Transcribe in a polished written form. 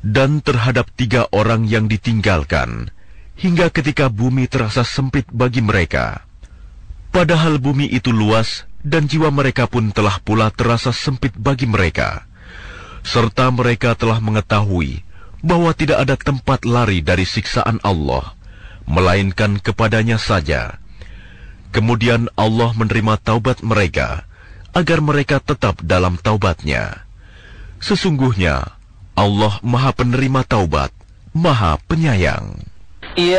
dan terhadap 3 orang yang ditinggalkan, hingga ketika bumi terasa sempit bagi mereka. Padahal bumi itu luas, dan jiwa mereka pun telah pula terasa sempit bagi mereka. Serta mereka telah mengetahui bahwa tidak ada tempat lari dari siksaan Allah, melainkan kepadanya saja. Kemudian Allah menerima taubat mereka, agar mereka tetap dalam taubatnya. Sesungguhnya Allah Maha Penerima Taubat, Maha Penyayang.